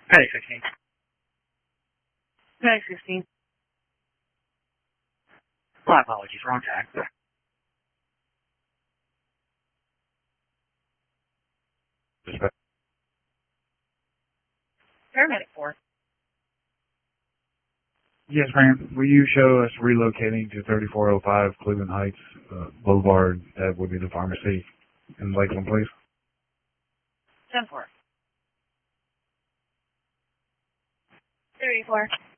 Medic 16. Medic 16. My apologies, wrong tag. Paramedic 4. Yes, ma'am. Will you show us relocating to 3405 Cleveland Heights Boulevard? That would be the pharmacy in Lakeland, please. 10-4. 34.